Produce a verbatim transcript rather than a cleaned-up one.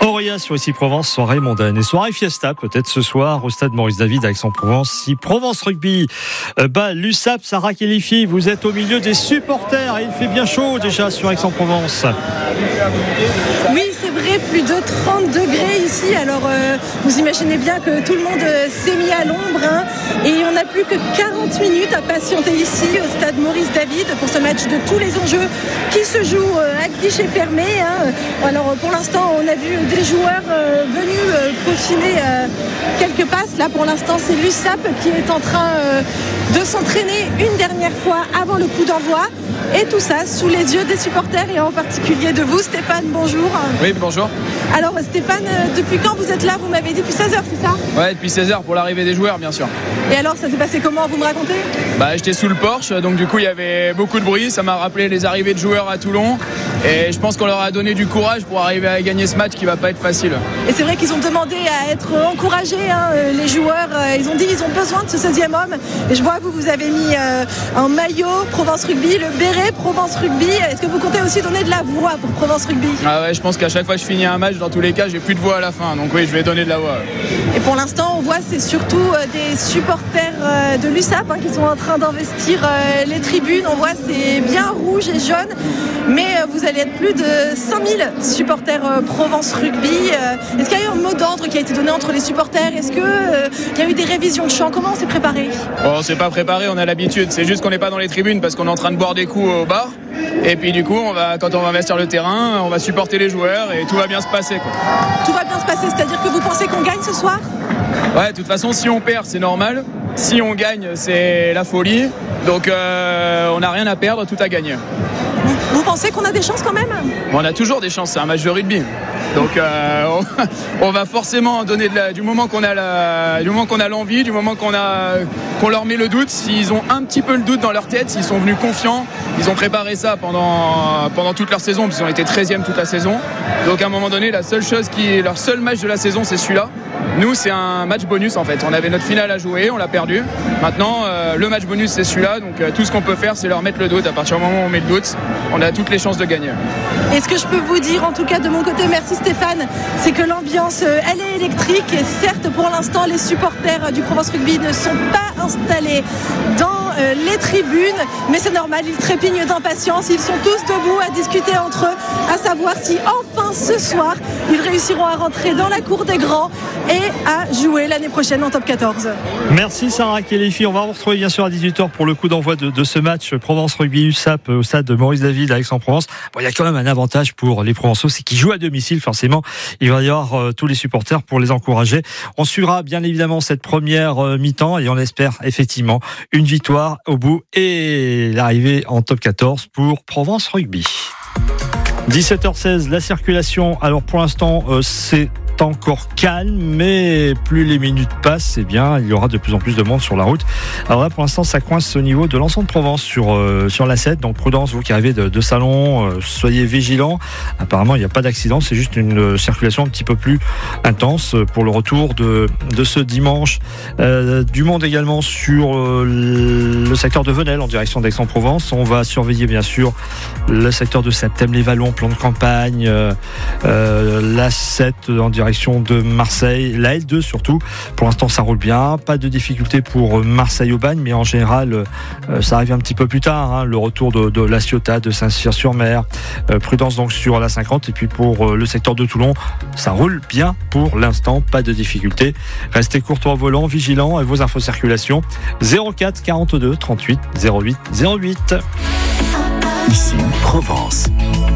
Auréa sur Ici Provence, soirée mondaine et soirée fiesta peut-être ce soir au stade Maurice David à Aix-en-Provence. Si Provence Rugby euh, bat l'U S A P, Sarah Khélifi, vous êtes au milieu des supporters et il fait bien chaud déjà sur Aix-en-Provence. Oui, c'est vrai, plus de trente degrés ici. Alors euh, vous imaginez bien que tout le monde euh, s'est mis à l'ombre hein, et on n'a plus que quarante minutes à patienter ici au stade Maurice David pour ce match de tous les enjeux qui se joue euh, à guichet fermé. Hein. Alors pour l'instant, on a vu des joueurs euh, venus euh, peaufiner euh, quelques passes. Là pour l'instant, c'est l'U S A P qui est en train euh, de s'entraîner une dernière fois avant le coup d'envoi. Et tout ça sous les yeux des supporters et en particulier de vous, Stéphane, bonjour. Oui, bonjour. Alors Stéphane, depuis quand vous êtes là? Vous m'avez dit depuis seize heures, c'est ça? Ouais, depuis seize heures pour l'arrivée des joueurs, bien sûr. Et alors, ça s'est passé comment? Vous me racontez? Bah, j'étais sous le porche, donc du coup, il y avait beaucoup de bruit. Ça m'a rappelé les arrivées de joueurs à Toulon. Et je pense qu'on leur a donné du courage pour arriver à gagner ce match qui va pas être facile. Et c'est vrai qu'ils ont demandé à être encouragés, hein, les joueurs. Ils ont dit qu'ils ont besoin de ce seizième homme. Et je vois que vous, vous avez mis euh, un maillot Provence Rugby, le béret Provence Rugby. Est-ce que vous comptez aussi donner de la voix pour Provence Rugby? Ah ouais, je pense qu'à chaque fois que je finis un match, dans tous les cas, j'ai plus de voix à la fin. Donc oui, je vais donner de la voix. Et pour l'instant, on voit c'est surtout euh, des supporters euh, de l'U S A P hein, qui sont en train d'investir euh, les tribunes. On voit c'est bien rouge et jaune. Mais euh, vous allez être plus de cinq mille supporters euh, Provence Rugby. Euh, est-ce qu'il y a eu un mot d'ordre qui a été donné entre les supporters? Est-ce qu'il euh, y a eu des révisions de chant? Comment on s'est préparé? Bon, on s'est pas préparé, on a l'habitude. C'est juste qu'on n'est pas dans les tribunes parce qu'on est en train de boire des coups au bar. Et puis du coup, on va, quand on va investir le terrain, on va supporter les joueurs et tout va bien se passer, quoi. Tout va bien se passer, c'est-à-dire que vous pensez qu'on gagne ce soir? Ouais, de toute façon, si on perd, c'est normal. Si on gagne, c'est la folie. Donc euh, on n'a rien à perdre, tout à gagner. Vous, vous pensez qu'on a des chances quand même? On a toujours des chances, c'est un match de rugby. Donc euh, on, on va forcément donner de la, du moment qu'on a la, du moment qu'on a l'envie, du moment qu'on a qu'on leur met le doute. S'ils ont un petit peu le doute dans leur tête, s'ils sont venus confiants, ils ont préparé ça pendant pendant toute leur saison, parce qu'ils ont été treizième toute la saison. Donc à un moment donné, la seule chose qui, leur seul match de la saison, c'est celui-là. Nous, c'est un match bonus en fait. On avait notre finale à jouer, on l'a perdu. Maintenant, euh, le match bonus, c'est celui-là. Donc euh, tout ce qu'on peut faire, c'est leur mettre le doute. À partir du moment où on met le doute, on a toutes les chances de gagner. Et ce que je peux vous dire, en tout cas de mon côté, merci Stéphane, c'est que l'ambiance, euh, elle est électrique. Et certes, pour l'instant, les supporters euh, du Provence Rugby ne sont pas installés dans euh, les tribunes. Mais c'est normal, ils trépignent d'impatience. Ils sont tous debout à discuter entre eux, à savoir si enfin ce soir, ils réussiront à rentrer dans la cour des grands et à jouer l'année prochaine en top quatorze. Merci Sarah Khélifi. On va vous retrouver bien sûr à dix-huit heures pour le coup d'envoi de, de ce match Provence Rugby U S A P au stade de Maurice David à Aix-en-Provence. Bon, il y a quand même un avantage pour les Provençaux, c'est qu'ils jouent à domicile forcément. Il va y avoir euh, tous les supporters pour les encourager. On suivra bien évidemment cette première euh, mi-temps et on espère effectivement une victoire au bout et l'arrivée en top quatorze pour Provence Rugby. dix-sept heures seize, la circulation. Alors pour l'instant, euh, c'est encore calme, mais plus les minutes passent, eh bien, il y aura de plus en plus de monde sur la route. Alors là, pour l'instant, ça coince au niveau de l'ensemble de Provence sur, euh, sur l'A sept. Donc, prudence, vous qui arrivez de, de Salon, euh, soyez vigilants. Apparemment, il n'y a pas d'accident, c'est juste une euh, circulation un petit peu plus intense pour le retour de, de ce dimanche. Euh, du monde également sur euh, le secteur de Venelle en direction d'Aix-en-Provence. On va surveiller, bien sûr, le secteur de Septem-les-Vallons, plan de campagne, euh, euh, l'A sept en direction de Marseille, la L deux surtout. Pour l'instant, ça roule bien. Pas de difficulté pour Marseille-Aubagne, mais en général, euh, ça arrive un petit peu plus tard. Hein, le retour de, de La Ciotat, de Saint-Cyr-sur-Mer. Euh, prudence donc sur la cinquante. Et puis pour euh, le secteur de Toulon, ça roule bien pour l'instant. Pas de difficulté. Restez courtois au volant, vigilants. Et vos infos circulation zéro quatre quarante-deux trente-huit zéro huit zéro huit. Ici Provence.